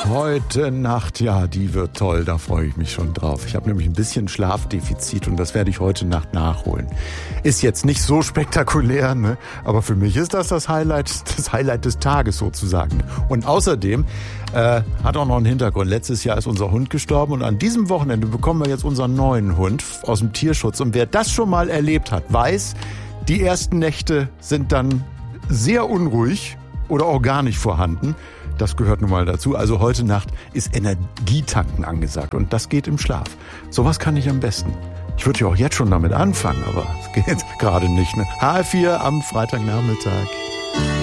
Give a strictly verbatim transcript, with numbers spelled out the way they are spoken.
Heute Nacht, ja, die wird toll, da freue ich mich schon drauf. Ich habe nämlich ein bisschen Schlafdefizit und das werde ich heute Nacht nachholen. Ist jetzt nicht so spektakulär, ne? Aber für mich ist das das Highlight, das Highlight des Tages sozusagen. Und außerdem äh, hat auch noch einen Hintergrund. Letztes Jahr ist unser Hund gestorben und an diesem Wochenende bekommen wir jetzt unseren neuen Hund aus dem Tierschutz. Und wer das schon mal erlebt hat, weiß, die ersten Nächte sind dann sehr unruhig oder auch gar nicht vorhanden. Das gehört nun mal dazu. Also heute Nacht ist Energietanken angesagt und das geht im Schlaf. Sowas kann ich am besten. Ich würde ja auch jetzt schon damit anfangen, aber es geht gerade nicht. Ne? H vier am Freitagnachmittag.